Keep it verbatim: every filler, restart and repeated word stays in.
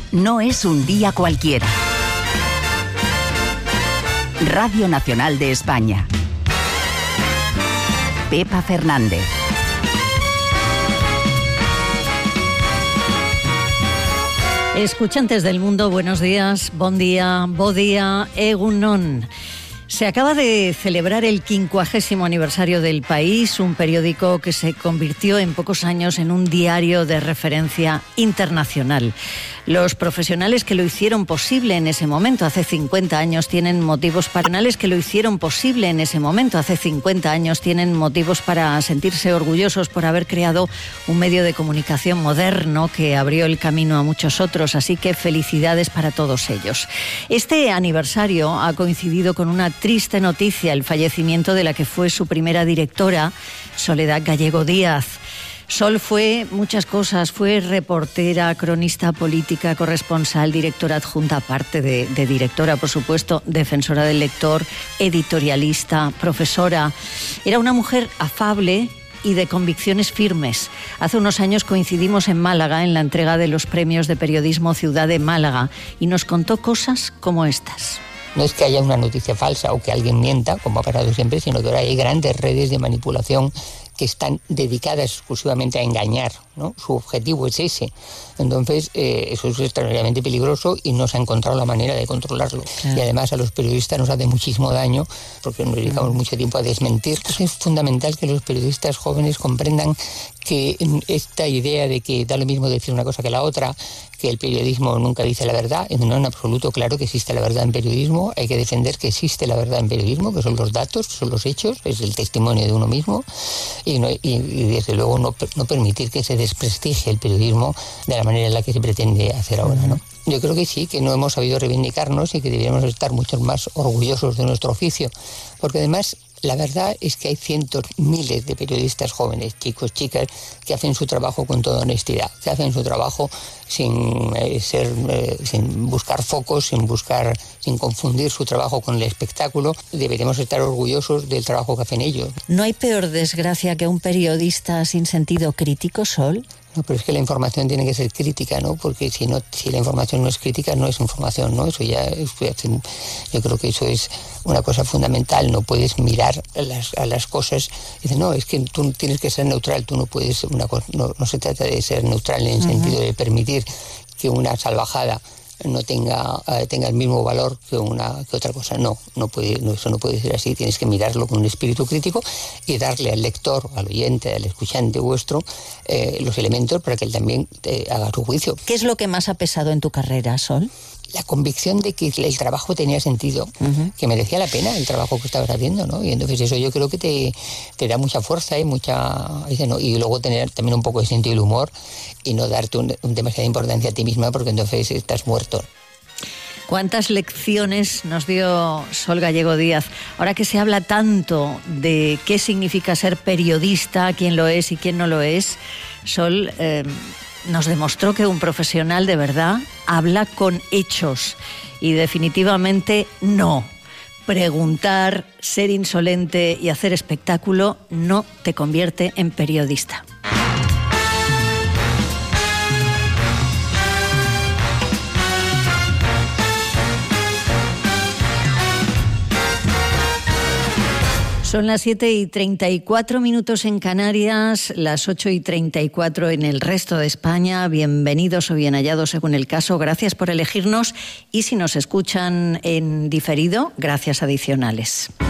no es un día cualquiera. Radio Nacional de España. Pepa Fernández. Escuchantes del mundo, buenos días, bon día, bo día, egunon. Se acaba de celebrar el quincuagésimo aniversario del País, un periódico que se convirtió en pocos años en un diario de referencia internacional. Los profesionales que lo hicieron posible en ese momento, hace cincuenta años, tienen motivos para... que lo hicieron posible en ese momento, hace cincuenta años, tienen motivos para sentirse orgullosos por haber creado un medio de comunicación moderno que abrió el camino a muchos otros, así que felicidades para todos ellos. Este aniversario ha coincidido con una triste noticia, el fallecimiento de la que fue su primera directora, Soledad Gallego Díaz. Sol fue muchas cosas, fue reportera, cronista política, corresponsal, directora adjunta, aparte de, de directora, por supuesto, defensora del lector, editorialista, profesora. Era una mujer afable y de convicciones firmes. Hace unos años coincidimos en Málaga en la entrega de los premios de periodismo Ciudad de Málaga y nos contó cosas como estas. No es que haya una noticia falsa o que alguien mienta, como ha pasado siempre, sino que ahora hay grandes redes de manipulación que están dedicadas exclusivamente a engañar, ¿no? Su objetivo es ese. Entonces, eh, eso es extraordinariamente peligroso y no se ha encontrado la manera de controlarlo. Claro. Y además a los periodistas nos hace muchísimo daño porque nos dedicamos mm. mucho tiempo a desmentir. Es fundamental que los periodistas jóvenes comprendan que esta idea de que da lo mismo decir una cosa que la otra, que el periodismo nunca dice la verdad, no, en absoluto. Claro que existe la verdad en periodismo, hay que defender que existe la verdad en periodismo, que son los datos, que son los hechos, es el testimonio de uno mismo, y, no, y, y desde luego no, no permitir que se desprestigie el periodismo de la manera en la que se pretende hacer ahora, ¿no? Yo creo que sí, que no hemos sabido reivindicarnos y que deberíamos estar mucho más orgullosos de nuestro oficio, porque además la verdad es que hay cientos, miles de periodistas jóvenes, chicos, chicas, que hacen su trabajo con toda honestidad, que hacen su trabajo sin eh, ser, eh, sin buscar focos, sin buscar, sin confundir su trabajo con el espectáculo. Deberíamos estar orgullosos del trabajo que hacen ellos. ¿No hay peor desgracia que un periodista sin sentido crítico, Sol? No, pero es que la información tiene que ser crítica, ¿no? Porque si no, si la información no es crítica, no es información, ¿no? Eso ya es, yo creo que eso es una cosa fundamental. No puedes mirar a las, a las cosas y decir, no, es que tú tienes que ser neutral, tú no puedes, una cosa, no, no se trata de ser neutral en el uh-huh. sentido de permitir que una salvajada no tenga, eh, tenga el mismo valor que una que otra cosa. No, no puede, no, eso no puede ser así. Tienes que mirarlo con un espíritu crítico y darle al lector, al oyente, al escuchante vuestro eh, los elementos para que él también eh, haga su juicio. ¿Qué es lo que más ha pesado en tu carrera, Sol? La convicción de que el trabajo tenía sentido, uh-huh. que merecía la pena el trabajo que estabas haciendo, ¿no? Y entonces eso yo creo que te, te da mucha fuerza y mucha, ¿no? Y luego tener también un poco de sentido del humor y no darte un, un demasiada importancia a ti misma porque entonces estás muerto. ¿Cuántas lecciones nos dio Sol Gallego Díaz? Ahora que se habla tanto de qué significa ser periodista, quién lo es y quién no lo es, Sol eh, nos demostró que un profesional de verdad habla con hechos y definitivamente no. Preguntar, ser insolente y hacer espectáculo no te convierte en periodista. Son las siete y treinta y cuatro minutos en Canarias, las ocho y treinta y cuatro en el resto de España. Bienvenidos o bien hallados según el caso. Gracias por elegirnos y si nos escuchan en diferido, gracias adicionales.